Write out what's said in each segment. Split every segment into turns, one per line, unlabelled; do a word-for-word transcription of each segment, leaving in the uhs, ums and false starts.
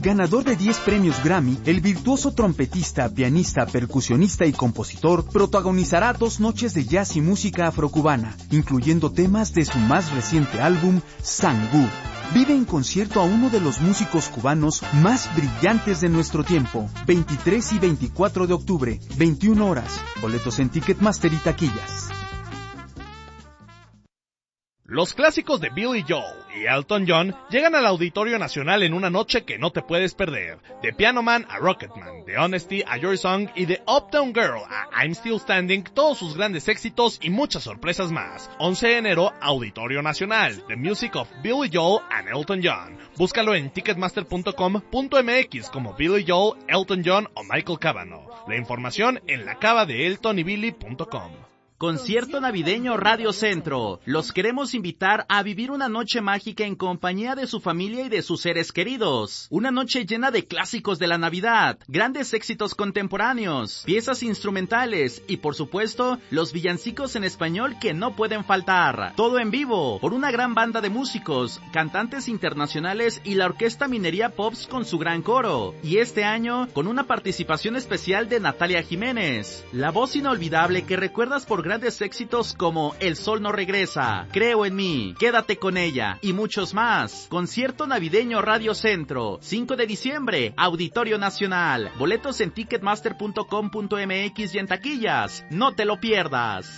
Ganador de diez premios Grammy, el virtuoso trompetista, pianista, percusionista y compositor protagonizará dos noches de jazz y música afrocubana, incluyendo temas de su más reciente álbum, Sangú. Vive en concierto a uno de los músicos cubanos más brillantes de nuestro tiempo, veintitrés y veinticuatro de octubre, veintiuna horas. Boletos en Ticketmaster y taquillas.
Los clásicos de Billy Joel y Elton John llegan al Auditorio Nacional en una noche que no te puedes perder. De Piano Man a Rocketman, de Honesty a Your Song y de Uptown Girl a I'm Still Standing, todos sus grandes éxitos y muchas sorpresas más. once de enero, Auditorio Nacional, The Music of Billy Joel and Elton John. Búscalo en ticketmaster punto com punto m x como Billy Joel, Elton John o Michael Cavanaugh. La información en la cava de elton y billy punto com.
Concierto navideño Radio Centro. Los queremos invitar a vivir una noche mágica en compañía de su familia y de sus seres queridos. Una noche llena de clásicos de la Navidad, grandes éxitos contemporáneos, piezas instrumentales y, por supuesto, los villancicos en español que no pueden faltar. Todo en vivo, por una gran banda de músicos, cantantes internacionales y la Orquesta Minería Pops con su gran coro. Y este año, con una participación especial de Natalia Jiménez, la voz inolvidable que recuerdas por grandes éxitos como El Sol No Regresa, Creo en Mí, Quédate con Ella y muchos más. Concierto navideño Radio Centro, cinco de diciembre, Auditorio Nacional. Boletos en ticketmaster punto com punto m x y en taquillas. No te lo pierdas.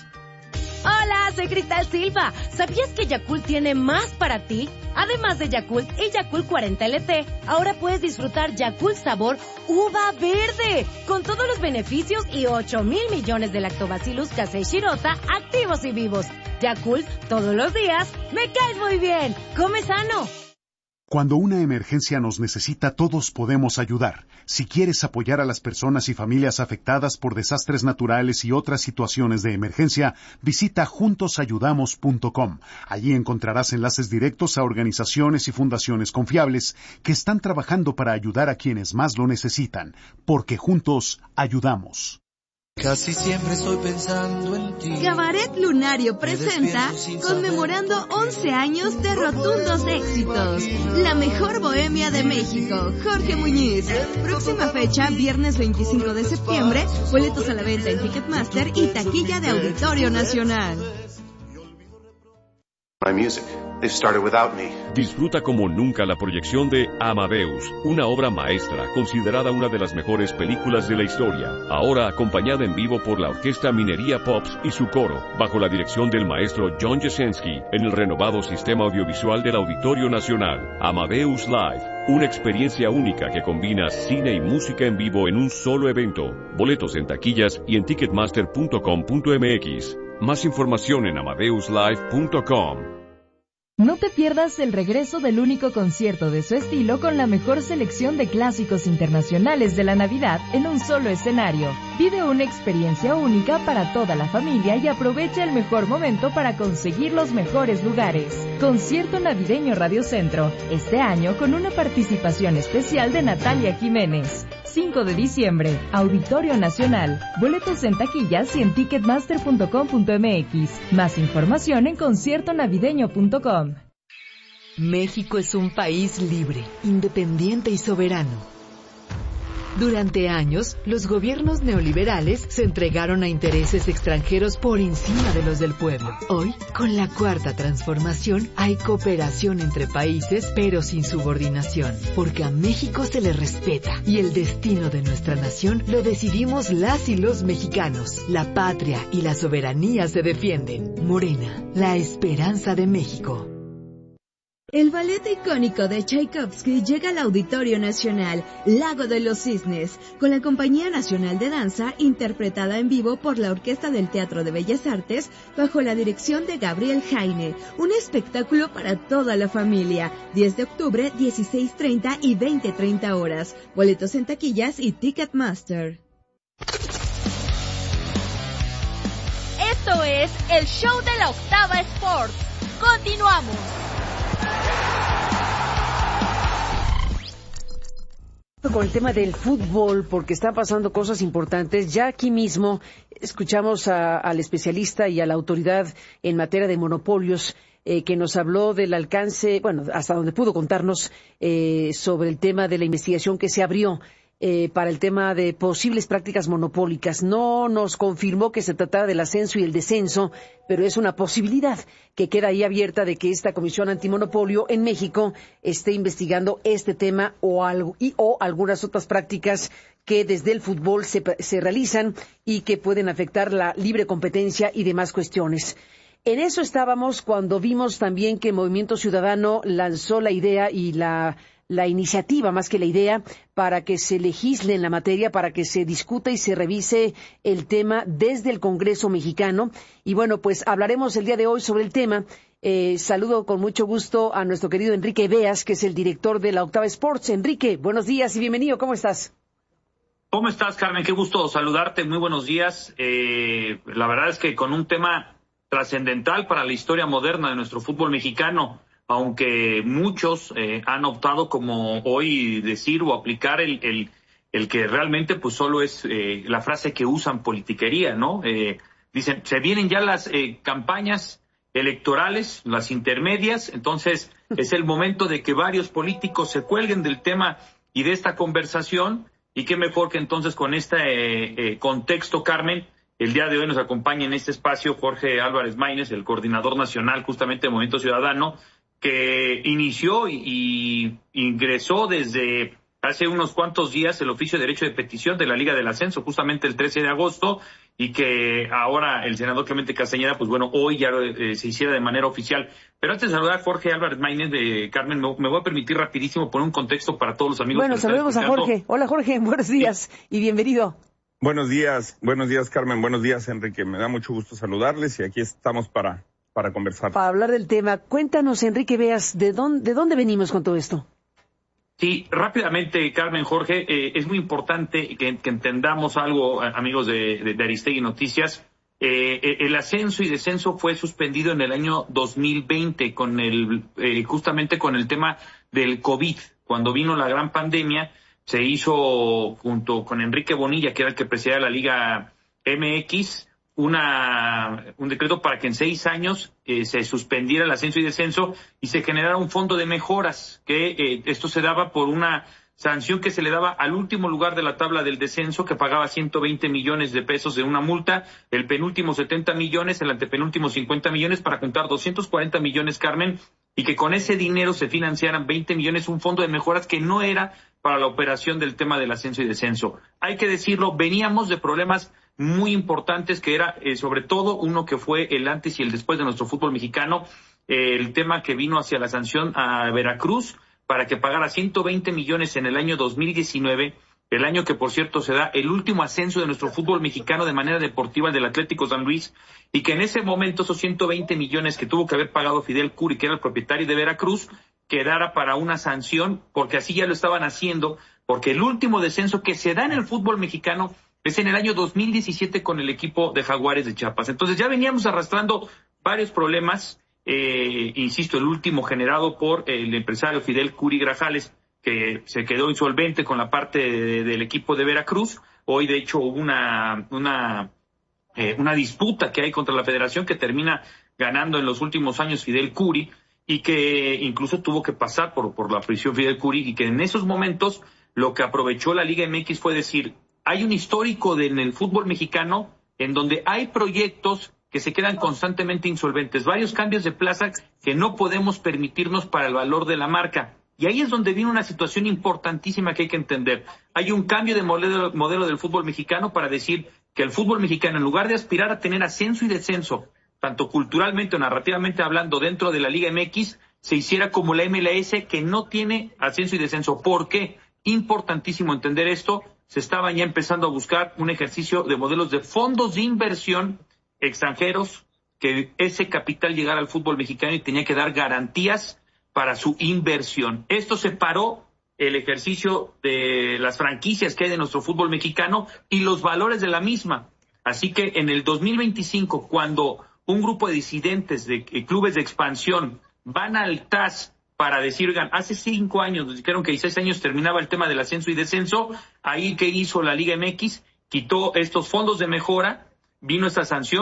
Hola, soy Cristal Silva. ¿Sabías que Yakult tiene más para ti? Además de Yakult y Yakult cuarenta L T, ahora puedes disfrutar Yakult sabor uva verde, con todos los beneficios y ocho mil millones de lactobacillus casei shirota activos y vivos. Yakult, todos los días, me caes muy bien. Come sano.
Cuando una emergencia nos necesita, todos podemos ayudar. Si quieres apoyar a las personas y familias afectadas por desastres naturales y otras situaciones de emergencia, visita juntos ayudamos punto com. Allí encontrarás enlaces directos a organizaciones y fundaciones confiables que están trabajando para ayudar a quienes más lo necesitan, porque juntos ayudamos.
Casi siempre estoy pensando en ti.
Cabaret Lunario presenta conmemorando once años de rotundos éxitos. La mejor bohemia de México, Jorge Muñiz. Próxima fecha, viernes veinticinco de septiembre. Boletos a la venta en Ticketmaster y taquilla de Auditorio Nacional.
My music. They started without me.
Disfruta como nunca la proyección de Amadeus, una obra maestra considerada una de las mejores películas de la historia. Ahora acompañada en vivo por la Orquesta Minería Pops y su coro, bajo la dirección del maestro John Jasinski, en el renovado sistema audiovisual del Auditorio Nacional. Amadeus Live, una experiencia única que combina cine y música en vivo en un solo evento. Boletos en taquillas y en ticketmaster punto com punto m x. Más información en amadeus live punto com.
No te pierdas el regreso del único concierto de su estilo con la mejor selección de clásicos internacionales de la Navidad en un solo escenario. Vive una experiencia única para toda la familia y aprovecha el mejor momento para conseguir los mejores lugares. Concierto navideño Radio Centro, este año con una participación especial de Natalia Jiménez. cinco de diciembre, Auditorio Nacional. Boletos en taquillas y en ticketmaster punto com punto m x. Más información en concierto navideño punto com.
México es un país libre, independiente y soberano. Durante años, los gobiernos neoliberales se entregaron a intereses extranjeros por encima de los del pueblo. Hoy, con la Cuarta Transformación, hay cooperación entre países, pero sin subordinación, porque a México se le respeta y el destino de nuestra nación lo decidimos las y los mexicanos. La patria y la soberanía se defienden. Morena, la esperanza de México.
El ballet icónico de Tchaikovsky llega al Auditorio Nacional, Lago de los Cisnes, con la Compañía Nacional de Danza, interpretada en vivo por la Orquesta del Teatro de Bellas Artes, bajo la dirección de Gabriel Jaine. Un espectáculo para toda la familia. diez de octubre, dieciséis treinta y veinte treinta horas. Boletos en taquillas y Ticketmaster.
Esto es el show de la Octava Sports. Continuamos.
Con el tema del fútbol, porque están pasando cosas importantes. Ya aquí mismo escuchamos a, al especialista y a la autoridad en materia de monopolios, eh, que nos habló del alcance, bueno, hasta donde pudo contarnos eh, sobre el tema de la investigación que se abrió Eh, para el tema de posibles prácticas monopólicas. No nos confirmó que se tratara del ascenso y el descenso, pero es una posibilidad que queda ahí abierta de que esta Comisión Antimonopolio en México esté investigando este tema o, algo, y, o algunas otras prácticas que desde el fútbol se, se realizan y que pueden afectar la libre competencia y demás cuestiones. En eso estábamos cuando vimos también que Movimiento Ciudadano lanzó la idea y la la iniciativa, más que la idea, para que se legisle en la materia, para que se discuta y se revise el tema desde el Congreso mexicano. Y bueno, pues hablaremos el día de hoy sobre el tema. Eh, saludo con mucho gusto a nuestro querido Enrique Beas, que es el director de la Octava Sports. Enrique, buenos días y bienvenido. ¿Cómo estás?
¿Cómo estás, Carmen? Qué gusto saludarte. Muy buenos días. Eh, la verdad es que con un tema trascendental para la historia moderna de nuestro fútbol mexicano, aunque muchos eh, han optado como hoy decir o aplicar el, el, el que realmente pues solo es eh, la frase que usan politiquería, ¿no? Eh, dicen, se vienen ya las eh, campañas electorales, las intermedias, entonces es el momento de que varios políticos se cuelguen del tema y de esta conversación, y qué mejor que entonces con este eh, eh, contexto, Carmen. El día de hoy nos acompaña en este espacio Jorge Álvarez Maínez, el coordinador nacional justamente de Movimiento Ciudadano, que inició y, y ingresó desde hace unos cuantos días el oficio de derecho de petición de la Liga del Ascenso, justamente el trece de agosto, y que ahora el senador Clemente Castañeda, pues bueno, hoy ya eh, se hiciera de manera oficial. Pero antes de saludar a Jorge Álvarez Maínez, de Carmen, me, me voy a permitir rapidísimo poner un contexto para todos los amigos.
Bueno, saludemos a Jorge. Hola Jorge, buenos días sí. y bienvenido.
Buenos días, buenos días Carmen, buenos días Enrique, me da mucho gusto saludarles y aquí estamos para... para conversar.
Para hablar del tema. Cuéntanos, Enrique Beas, ¿de dónde, de dónde venimos con todo esto?
Sí, rápidamente, Carmen, Jorge, eh, es muy importante que, que entendamos algo, amigos de, de, de Aristegui Noticias. Eh, el ascenso y descenso fue suspendido en el año dos mil veinte, con el, eh, justamente con el tema del COVID. Cuando vino la gran pandemia, se hizo junto con Enrique Bonilla, que era el que presidía la Liga M X, una un decreto para que en seis años eh, se suspendiera el ascenso y descenso y se generara un fondo de mejoras, que eh, esto se daba por una sanción que se le daba al último lugar de la tabla del descenso, que pagaba ciento veinte millones de pesos de una multa, el penúltimo setenta millones, el antepenúltimo cincuenta millones, para juntar doscientos cuarenta millones, Carmen, y que con ese dinero se financiaran veinte millones, un fondo de mejoras que no era para la operación del tema del ascenso y descenso. Hay que decirlo, veníamos de problemas muy importantes, que era eh, sobre todo uno que fue el antes y el después de nuestro fútbol mexicano, eh, el tema que vino hacia la sanción a Veracruz para que pagara ciento veinte millones en el año dos mil diecinueve, el año que por cierto se da el último ascenso de nuestro fútbol mexicano de manera deportiva del Atlético San Luis, y que en ese momento esos ciento veinte millones que tuvo que haber pagado Fidel Curi, que era el propietario de Veracruz, quedara para una sanción, porque así ya lo estaban haciendo, porque el último descenso que se da en el fútbol mexicano es en el año dos mil diecisiete con el equipo de Jaguares de Chiapas. Entonces ya veníamos arrastrando varios problemas, eh, insisto, el último generado por el empresario Fidel Curi Grajales, que se quedó insolvente con la parte de, del equipo de Veracruz. Hoy, de hecho, hubo una, una, eh, una disputa que hay contra la federación que termina ganando en los últimos años Fidel Curi, y que incluso tuvo que pasar por, por la prisión Fidel Curi, y que en esos momentos lo que aprovechó la Liga M X fue decir, hay un histórico de, en el fútbol mexicano en donde hay proyectos que se quedan constantemente insolventes, varios cambios de plaza que no podemos permitirnos para el valor de la marca. Y ahí es donde viene una situación importantísima que hay que entender. Hay un cambio de modelo, modelo del fútbol mexicano para decir que el fútbol mexicano, en lugar de aspirar a tener ascenso y descenso, tanto culturalmente o narrativamente hablando dentro de la Liga M X, se hiciera como la M L S, que no tiene ascenso y descenso. ¿Por qué? Importantísimo entender esto. Se estaban ya empezando a buscar un ejercicio de modelos de fondos de inversión extranjeros, que ese capital llegara al fútbol mexicano y tenía que dar garantías para su inversión. Esto separó el ejercicio de las franquicias que hay de nuestro fútbol mexicano y los valores de la misma. Así que en el dos mil veinticinco, cuando un grupo de disidentes de eh, clubes de expansión van al T A S para decir, oigan, hace cinco años nos dijeron que en seis años terminaba el tema del ascenso y descenso, ahí que hizo la Liga M X, quitó estos fondos de mejora, vino esta sanción,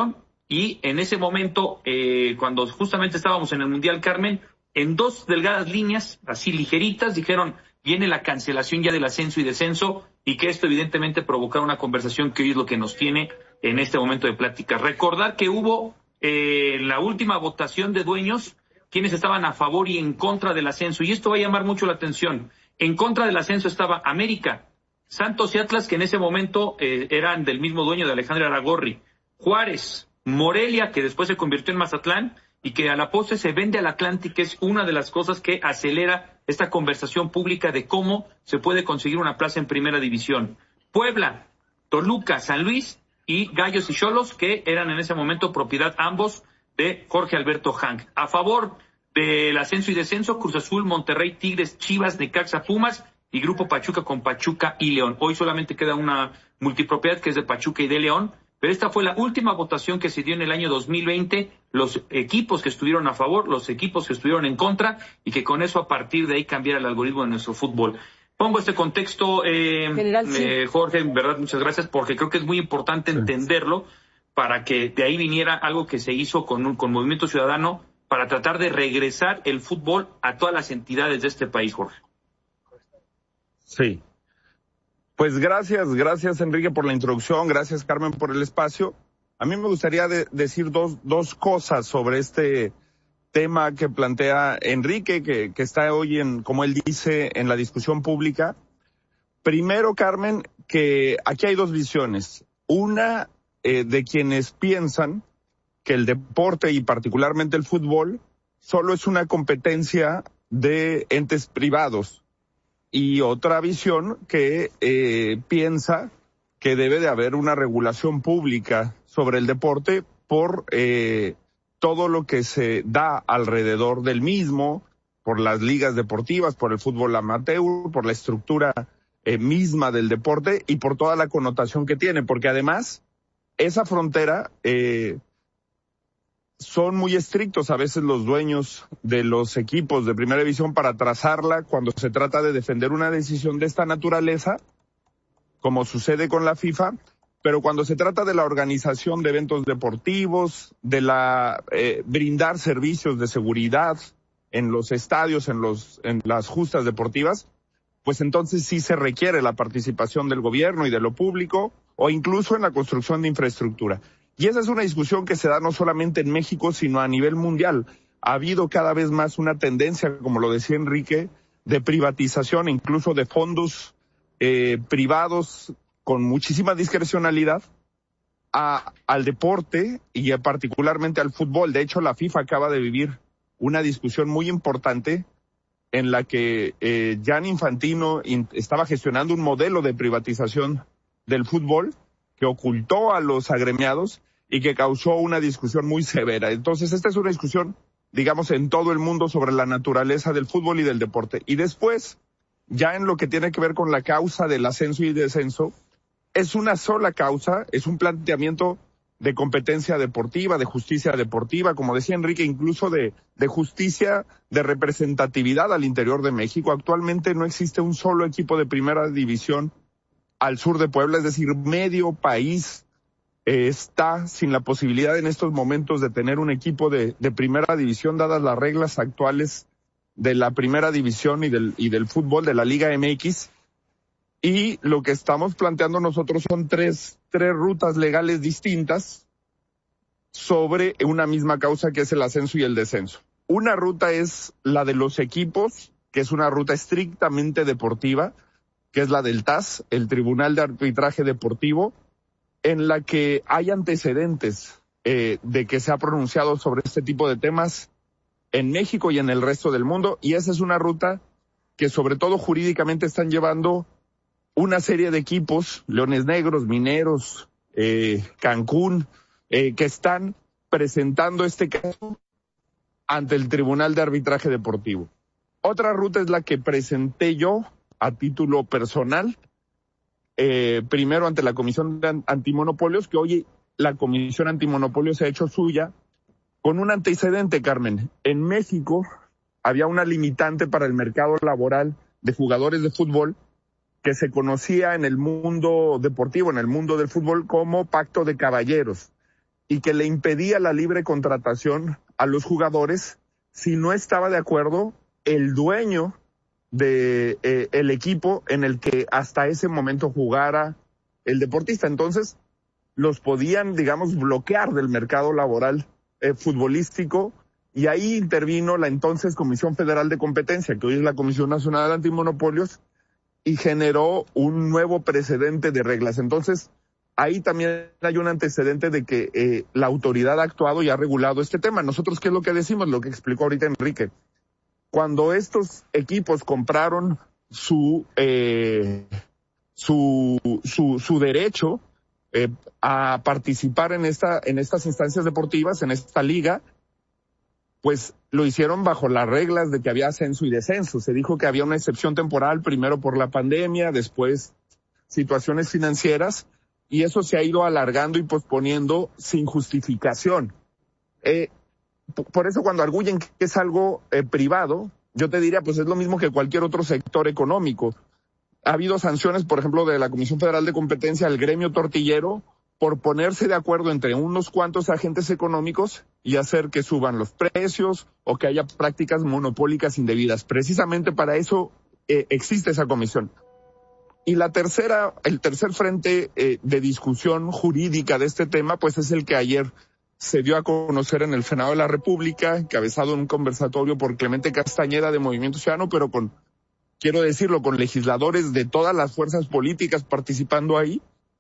y en ese momento, eh, cuando justamente estábamos en el Mundial, Carmen, en dos delgadas líneas, así ligeritas, dijeron, viene la cancelación ya del ascenso y descenso, y que esto evidentemente provocará una conversación que hoy es lo que nos tiene en este momento de plática. Recordar que hubo eh, la última votación de dueños, quienes estaban a favor y en contra del ascenso, y esto va a llamar mucho la atención. En contra del ascenso estaba América, Santos y Atlas, que en ese momento eh, eran del mismo dueño de Alejandro Aragorri, Juárez, Morelia, que después se convirtió en Mazatlán, y que a la postre se vende al Atlante, que es una de las cosas que acelera esta conversación pública de cómo se puede conseguir una plaza en primera división. Puebla, Toluca, San Luis y Gallos y Xolos, que eran en ese momento propiedad ambos de Jorge Alberto Hank. A favor del ascenso y descenso, Cruz Azul, Monterrey, Tigres, Chivas, Necaxa, Pumas y Grupo Pachuca con Pachuca y León. Hoy solamente queda una multipropiedad que es de Pachuca y de León, pero esta fue la última votación que se dio en el año dos mil veinte, los equipos que estuvieron a favor, los equipos que estuvieron en contra, y que con eso a partir de ahí cambiara el algoritmo de nuestro fútbol. Pongo este contexto, eh, General, sí. eh, Jorge, en verdad, muchas gracias, porque creo que es muy importante sí. entenderlo para que de ahí viniera algo que se hizo con, un, con Movimiento Ciudadano para tratar de regresar el fútbol a todas las entidades de este país, Jorge.
Sí. Pues gracias, gracias Enrique por la introducción, gracias Carmen por el espacio. A mí me gustaría de, decir dos, dos cosas sobre este tema que plantea Enrique, que, que está hoy en, como él dice, en la discusión pública. Primero, Carmen, que aquí hay dos visiones. Una eh, de quienes piensan que el deporte y particularmente el fútbol solo es una competencia de entes privados. Y otra visión que eh, piensa que debe de haber una regulación pública sobre el deporte por eh, todo lo que se da alrededor del mismo, por las ligas deportivas, por el fútbol amateur, por la estructura eh, misma del deporte y por toda la connotación que tiene, porque además esa frontera eh, son muy estrictos a veces los dueños de los equipos de primera división para trazarla cuando se trata de defender una decisión de esta naturaleza, como sucede con la FIFA, pero cuando se trata de la organización de eventos deportivos, de la eh, brindar servicios de seguridad en los estadios, en los en las justas deportivas, pues entonces sí se requiere la participación del gobierno y de lo público, o incluso en la construcción de infraestructura. Y esa es una discusión que se da no solamente en México, sino a nivel mundial. Ha habido cada vez más una tendencia, como lo decía Enrique, de privatización, incluso de fondos eh, privados con muchísima discrecionalidad a, al deporte y a, particularmente al fútbol. De hecho, la FIFA acaba de vivir una discusión muy importante en la que eh, Gianni Infantino in, estaba gestionando un modelo de privatización del fútbol que ocultó a los agremiados y que causó una discusión muy severa. Entonces, esta es una discusión, digamos, en todo el mundo sobre la naturaleza del fútbol y del deporte. Y después, ya en lo que tiene que ver con la causa del ascenso y descenso, es una sola causa, es un planteamiento de competencia deportiva, de justicia deportiva, como decía Enrique, incluso de, de justicia de representatividad al interior de México. Actualmente no existe un solo equipo de primera división al sur de Puebla, es decir, medio país eh, está sin la posibilidad en estos momentos de tener un equipo de, de primera división, dadas las reglas actuales de la primera división y del, y del fútbol de la Liga M X. Y lo que estamos planteando nosotros son tres, tres rutas legales distintas sobre una misma causa, que es el ascenso y el descenso. Una ruta es la de los equipos, que es una ruta estrictamente deportiva, que es la del T A S, el Tribunal de Arbitraje Deportivo, en la que hay antecedentes eh, de que se ha pronunciado sobre este tipo de temas en México y en el resto del mundo, y esa es una ruta que sobre todo jurídicamente están llevando una serie de equipos, Leones Negros, Mineros, eh, Cancún, eh, que están presentando este caso ante el Tribunal de Arbitraje Deportivo. Otra ruta es la que presenté yo a título personal, eh, primero ante la Comisión de Antimonopolios, que hoy la Comisión Antimonopolios se ha hecho suya, con un antecedente, Carmen. En México había una limitante para el mercado laboral de jugadores de fútbol que se conocía en el mundo deportivo, en el mundo del fútbol, como pacto de caballeros. y que le impedía la libre contratación a los jugadores si no estaba de acuerdo el dueño de eh, el equipo en el que hasta ese momento jugara el deportista. Entonces, los podían, digamos, bloquear del mercado laboral eh, futbolístico, y ahí intervino la entonces Comisión Federal de Competencia, que hoy es la Comisión Nacional Antimonopolios, y generó un nuevo precedente de reglas. Entonces, ahí también hay un antecedente de que eh, la autoridad ha actuado y ha regulado este tema. Nosotros, ¿qué es lo que decimos? Lo que explicó ahorita Enrique. Cuando estos equipos compraron su eh, su, su su derecho eh, a participar en esta en estas instancias deportivas, en esta liga, pues lo hicieron bajo las reglas de que había ascenso y descenso. Se dijo que había una excepción temporal, primero por la pandemia, después situaciones financieras, y eso se ha ido alargando y posponiendo sin justificación. Eh, por eso cuando arguyen que es algo eh, privado, yo te diría, pues es lo mismo que cualquier otro sector económico. Ha habido sanciones, por ejemplo, de la Comisión Federal de Competencia al gremio tortillero por ponerse de acuerdo entre unos cuantos agentes económicos y hacer que suban los precios o que haya prácticas monopólicas indebidas. Precisamente para eso eh, existe esa comisión. Y la tercera, el tercer frente eh, de discusión jurídica de este tema, pues es el que ayer se dio a conocer en el Senado de la República, encabezado en un conversatorio por Clemente Castañeda de Movimiento Ciudadano, pero con, quiero decirlo, con legisladores de todas las fuerzas políticas participando ahí,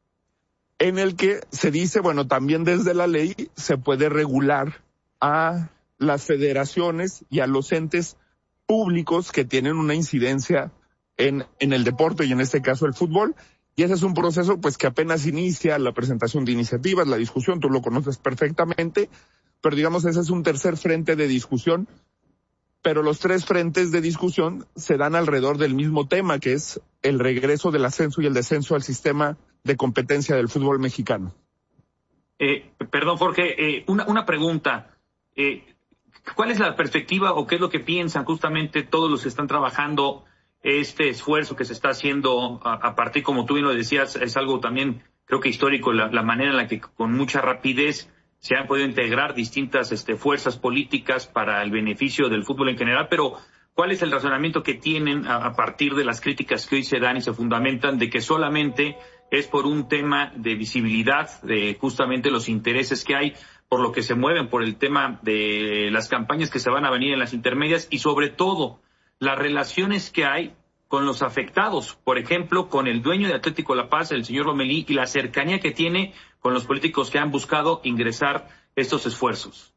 en el que se dice, bueno, también desde la ley se puede regular a las federaciones y a los entes públicos que tienen una incidencia en, en el deporte y en este caso el fútbol. Y ese es un proceso pues que apenas inicia la presentación de iniciativas, la discusión, tú lo conoces perfectamente, pero digamos ese es un tercer frente de discusión, pero los tres frentes de discusión se dan alrededor del mismo tema, que es el regreso del ascenso y el descenso al sistema de competencia del fútbol mexicano.
Eh, perdón, Jorge, eh, una, una pregunta. Eh, ¿Cuál es la perspectiva o qué es lo que piensan justamente todos los que están trabajando este esfuerzo que se está haciendo a, a partir, como tú bien lo decías, es algo también creo que histórico, la, la manera en la que con mucha rapidez se han podido integrar distintas este, fuerzas políticas para el beneficio del fútbol en general, pero ¿cuál es el razonamiento que tienen a, a partir de las críticas que hoy se dan y se fundamentan de que solamente es por un tema de visibilidad de justamente los intereses que hay, por lo que se mueven, por el tema de las campañas que se van a venir en las intermedias y sobre todo las relaciones que hay con los afectados, por ejemplo, con el dueño de Atlético La Paz, el señor Lomelí, y la cercanía que tiene con los políticos que han buscado ingresar estos esfuerzos?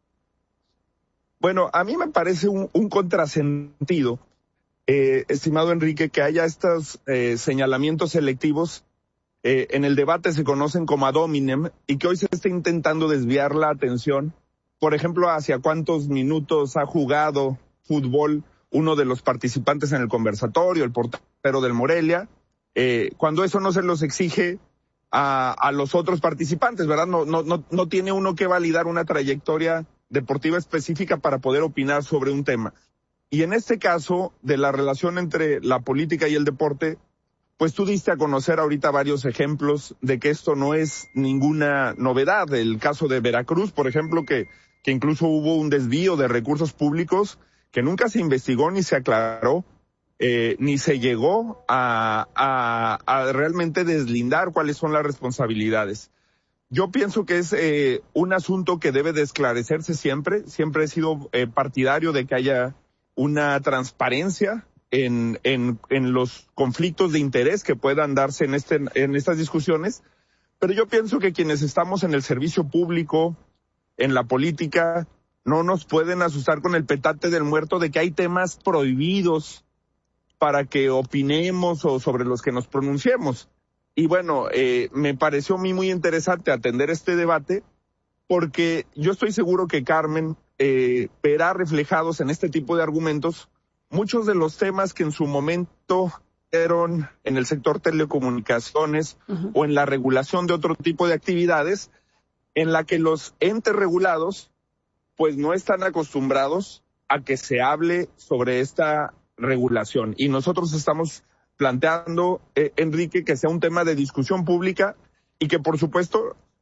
Bueno, a mí me parece un, un contrasentido, eh, estimado Enrique, que haya estos eh, señalamientos selectivos. Eh, en el debate se conocen como ad hominem y que hoy se esté intentando desviar la atención, por ejemplo, hacia cuántos minutos ha jugado fútbol uno de los participantes en el conversatorio, el portero del Morelia, eh, cuando eso no se los exige a, a los otros participantes, ¿verdad? No, no, no, no tiene uno que validar una trayectoria deportiva específica para poder opinar sobre un tema. Y en este caso, de la relación entre la política y el deporte, pues tú diste a conocer ahorita varios ejemplos de que esto no es ninguna novedad. El caso de Veracruz, por ejemplo, que, que incluso hubo un desvío de recursos públicos que nunca se investigó ni se aclaró, eh, ni se llegó a, a, a realmente deslindar cuáles son las responsabilidades. Yo pienso que es eh, un asunto que debe de esclarecerse siempre. Siempre he sido eh, partidario de que haya una transparencia en, en, en los conflictos de interés que puedan darse en, este, en estas discusiones. Pero yo pienso que quienes estamos en el servicio público, en la política, no nos pueden asustar con el petate del muerto de que hay temas prohibidos para que opinemos o sobre los que nos pronunciemos. Y bueno, eh, me pareció a mí muy interesante atender este debate porque yo estoy seguro que Carmen eh, verá reflejados en este tipo de argumentos muchos de los temas que en su momento eran en el sector telecomunicaciones uh-huh. o en la regulación de otro tipo de actividades en la que los entes regulados pues no están acostumbrados a que se hable sobre esta regulación. Y nosotros estamos planteando, eh, Enrique, que sea un tema de discusión pública y que, por supuesto,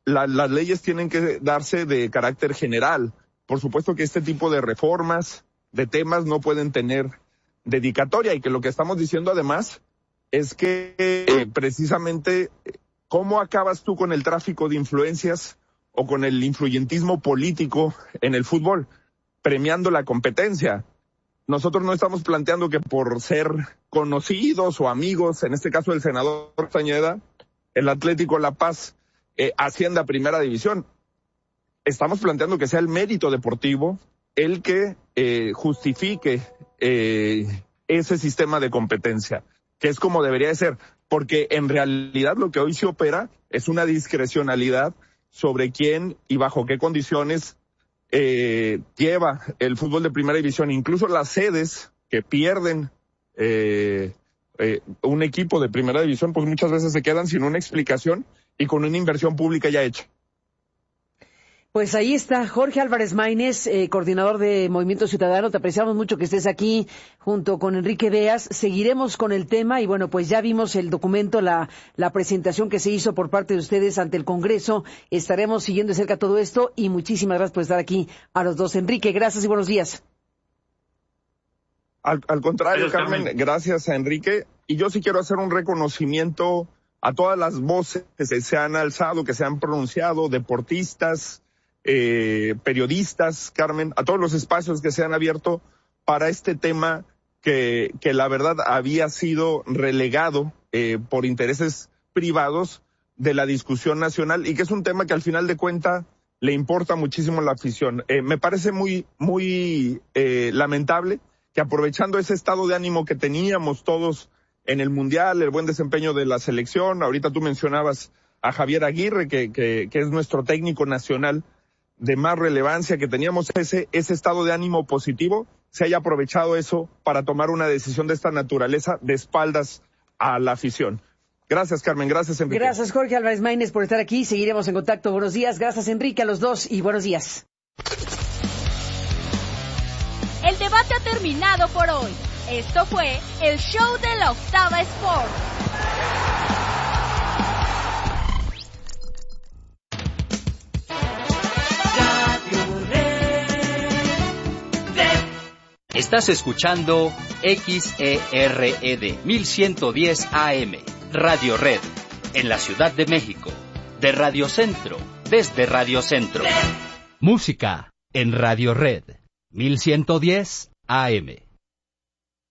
la, las leyes tienen que darse de carácter general. Por supuesto que este tipo de reformas, de temas, no pueden tener dedicatoria, y que lo que estamos diciendo además es que eh, precisamente cómo acabas tú con el tráfico de influencias o con el influyentismo político en el fútbol, premiando la competencia. Nosotros no estamos planteando que por ser conocidos o amigos, en este caso el senador Castañeda, el Atlético La Paz eh, ascienda a primera división. Estamos planteando que sea el mérito deportivo el que eh, justifique eh, ese sistema de competencia, que es como debería de ser, porque en realidad lo que hoy se opera es una discrecionalidad sobre quién y bajo qué condiciones eh, lleva el fútbol de primera división. Incluso las sedes que pierden eh, eh, un equipo de primera división, pues muchas veces se quedan sin una explicación y con una inversión pública ya hecha.
Pues ahí está Jorge Álvarez Maínez, eh, coordinador de Movimiento Ciudadano. Te apreciamos mucho que estés aquí junto con Enrique Beas. Seguiremos con el tema y bueno, pues ya vimos el documento, la, la presentación que se hizo por parte de ustedes ante el Congreso. Estaremos siguiendo de cerca todo esto y muchísimas gracias por estar aquí a los dos. Enrique, gracias y buenos días.
Al, al contrario, Carmen, Carmen, gracias a Enrique. Y yo sí quiero hacer un reconocimiento a todas las voces que se han alzado, que se han pronunciado, deportistas, Eh, periodistas, Carmen, a todos los espacios que se han abierto para este tema que, que la verdad había sido relegado eh, por intereses privados de la discusión nacional, y que es un tema que al final de cuentas le importa muchísimo a la afición. Eh, me parece muy, muy eh, lamentable que, aprovechando ese estado de ánimo que teníamos todos en el Mundial, el buen desempeño de la selección, ahorita tú mencionabas a Javier Aguirre, que, que, que es nuestro técnico nacional de más relevancia, que teníamos ese ese estado de ánimo positivo, se haya aprovechado eso para tomar una decisión de esta naturaleza de espaldas a la afición. Gracias, Carmen. Gracias, Enrique.
Gracias, Jorge Álvarez Maínez, por estar aquí. Seguiremos en contacto. Buenos días. Gracias, Enrique, a los dos, y buenos días.
El debate ha terminado por hoy. Esto fue el show de la Octava Sport.
Estás escuchando X E R E D mil ciento diez A M, Radio Red, en la Ciudad de México, de Radio Centro, desde Radio Centro. Música en Radio Red, mil ciento diez A M.